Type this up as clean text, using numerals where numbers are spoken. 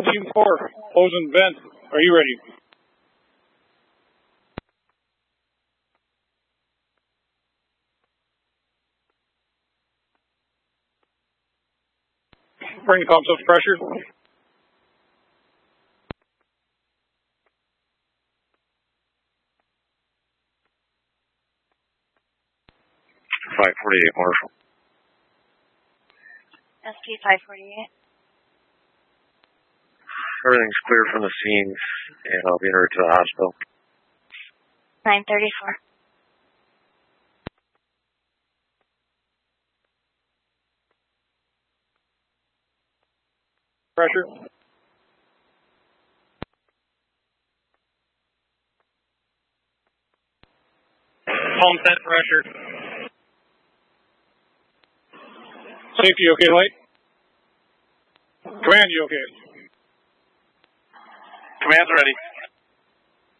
Team 4, Bosun Vent, are you ready? Bring the pumps up to pressure. .548, Marshall. SP 548. Everything's clear from the scene, and I'll be en route to the hospital. 934. Pressure. Pump set pressure. Safety okay, Light? Command, you okay? Command's ready.